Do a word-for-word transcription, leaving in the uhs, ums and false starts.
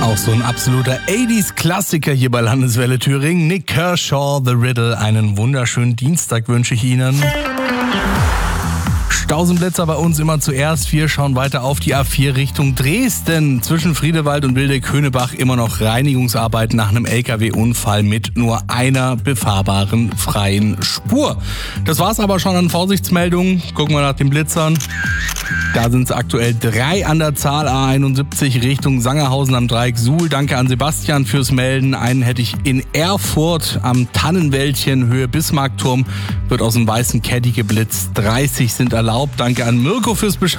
Auch so ein absoluter achtziger-Klassiker hier bei Landeswelle Thüringen. Nick Kershaw, The Riddle. Einen wunderschönen Dienstag wünsche ich Ihnen. Stausenblitzer bei uns immer zuerst. Wir schauen weiter auf die A vier Richtung Dresden. Zwischen Friedewald und Wildeck-Höhnebach immer noch Reinigungsarbeiten nach einem L K W-Unfall mit nur einer befahrbaren freien Spur. Das war's aber schon an Vorsichtsmeldungen. Gucken wir nach den Blitzern. Da sind es aktuell drei an der Zahl. A einundsiebzig Richtung Sangerhausen am Dreieck Suhl. Danke an Sebastian fürs Melden. Einen hätte ich in Erfurt am Tannenwäldchen Höhe Bismarckturm. Wird aus dem weißen Caddy geblitzt. dreißig sind erlaubt. Danke an Mirko fürs Bescheid.